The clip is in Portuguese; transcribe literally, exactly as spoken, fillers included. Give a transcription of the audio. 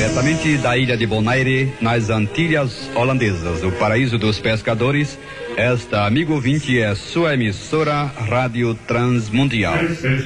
Diretamente da ilha de Bonaire, nas Antilhas Holandesas, o paraíso dos pescadores, esta, amigo ouvinte, é sua emissora Rádio Transmundial.